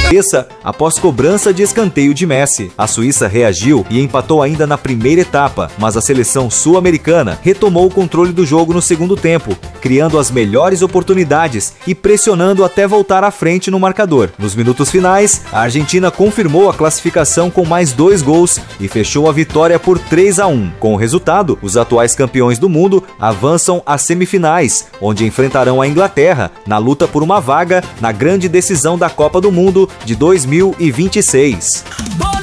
após cobrança de escanteio de Messi. A Suíça reagiu e empatou ainda na primeira etapa, mas a seleção sul-americana retomou o controle do jogo no segundo tempo, criando as melhores oportunidades e pressionando até voltar à frente no marcador. Nos minutos finais, a Argentina confirmou a classificação com mais 2 gols e fechou a vitória por 3-1. Com o resultado, os atuais campeões do mundo avançam às semifinais, onde enfrentarão a Inglaterra na luta por uma vaga na grande decisão da Copa do Mundo de 2026.